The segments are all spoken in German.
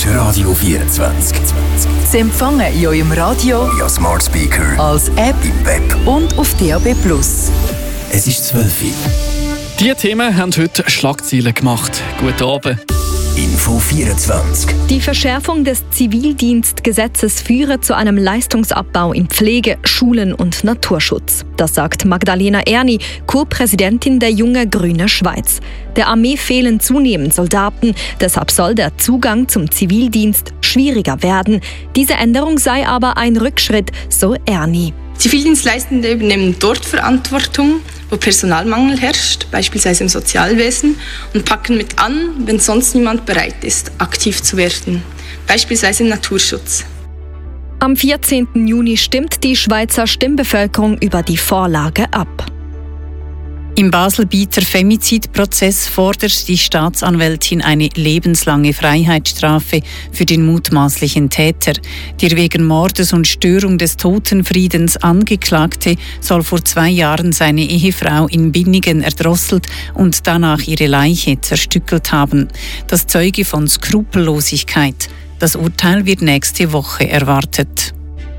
ist Radio 24. Sie empfangen in eurem Radio, via Smart Speaker, als App im Web und auf DAB+. Es ist 12 Uhr. Diese Themen haben heute Schlagzeilen gemacht. Guten Abend. Info 24. Die Verschärfung des Zivildienstgesetzes führe zu einem Leistungsabbau in Pflege, Schulen und Naturschutz. Das sagt Magdalena Erni, Co-Präsidentin der Junge Grüne Schweiz. Der Armee fehlen zunehmend Soldaten, deshalb soll der Zugang zum Zivildienst schwieriger werden. Diese Änderung sei aber ein Rückschritt, so Erni. Zivildienstleistende übernehmen dort Verantwortung, wo Personalmangel herrscht, beispielsweise im Sozialwesen, und packen mit an, wenn sonst niemand bereit ist, aktiv zu werden, beispielsweise im Naturschutz. Am 14. Juni stimmt die Schweizer Stimmbevölkerung über die Vorlage ab. Im Baselbieter Femizidprozess fordert die Staatsanwältin eine lebenslange Freiheitsstrafe für den mutmaßlichen Täter. Der wegen Mordes und Störung des Totenfriedens Angeklagte soll vor 2 Jahren seine Ehefrau in Binnigen erdrosselt und danach ihre Leiche zerstückelt haben. Das zeuge von Skrupellosigkeit. Das Urteil wird nächste Woche erwartet.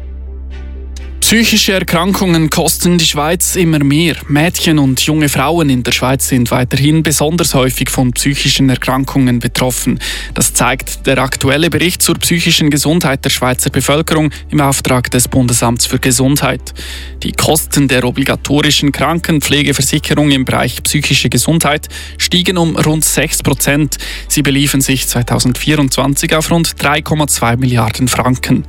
Psychische Erkrankungen kosten die Schweiz immer mehr. Mädchen und junge Frauen in der Schweiz sind weiterhin besonders häufig von psychischen Erkrankungen betroffen. Das zeigt der aktuelle Bericht zur psychischen Gesundheit der Schweizer Bevölkerung im Auftrag des Bundesamts für Gesundheit. Die Kosten der obligatorischen Krankenpflegeversicherung im Bereich psychische Gesundheit stiegen um rund 6%. Sie beliefen sich 2024 auf rund 3,2 Milliarden Franken.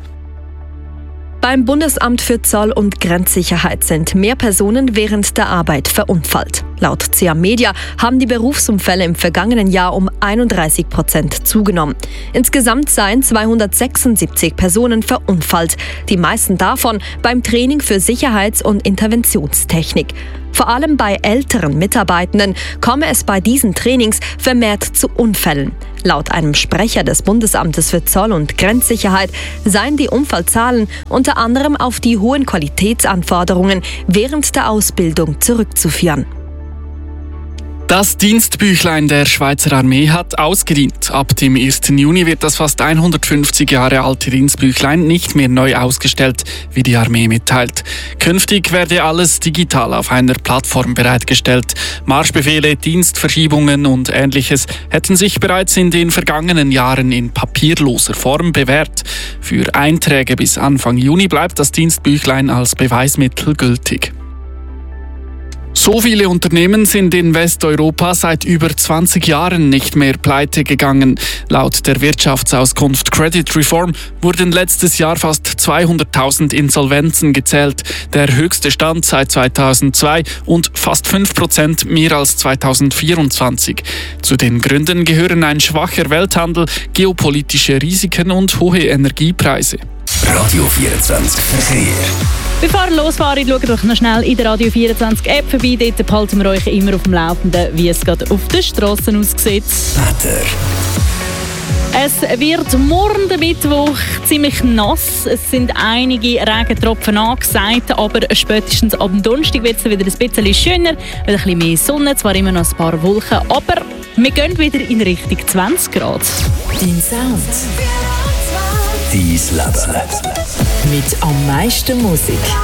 Beim Bundesamt für Zoll- und Grenzsicherheit sind mehr Personen während der Arbeit verunfallt. Laut CA Media haben die Berufsunfälle im vergangenen Jahr um 31% zugenommen. Insgesamt seien 276 Personen verunfallt, die meisten davon beim Training für Sicherheits- und Interventionstechnik. Vor allem bei älteren Mitarbeitenden komme es bei diesen Trainings vermehrt zu Unfällen. Laut einem Sprecher des Bundesamtes für Zoll- und Grenzsicherheit seien die Unfallzahlen unter anderem auf die hohen Qualitätsanforderungen während der Ausbildung zurückzuführen. Das Dienstbüchlein der Schweizer Armee hat ausgedient. Ab dem 1. Juni wird das fast 150 Jahre alte Dienstbüchlein nicht mehr neu ausgestellt, wie die Armee mitteilt. Künftig werde alles digital auf einer Plattform bereitgestellt. Marschbefehle, Dienstverschiebungen und Ähnliches hätten sich bereits in den vergangenen Jahren in papierloser Form bewährt. Für Einträge bis Anfang Juni bleibt das Dienstbüchlein als Beweismittel gültig. So viele Unternehmen sind in Westeuropa seit über 20 Jahren nicht mehr pleite gegangen. Laut der Wirtschaftsauskunft Credit Reform wurden letztes Jahr fast 200.000 Insolvenzen gezählt, der höchste Stand seit 2002 und fast 5% mehr als 2024. Zu den Gründen gehören ein schwacher Welthandel, geopolitische Risiken und hohe Energiepreise. Radio 24 Verkehr. Bevor ihr losfahren, schaut doch noch schnell in der Radio 24 App vorbei. Dort behalten wir euch immer auf dem Laufenden, wie es gerade auf den Strassen aussieht. Wetter. Es wird morgen der Mittwoch ziemlich nass. Es sind einige Regentropfen angesagt, aber spätestens ab dem Donnerstag wird es wieder ein bisschen schöner, wieder ein bisschen mehr Sonne, zwar immer noch ein paar Wolken, aber wir gehen wieder in Richtung 20 Grad. Dein Sound. Dein Leben. Mit am meisten Musik.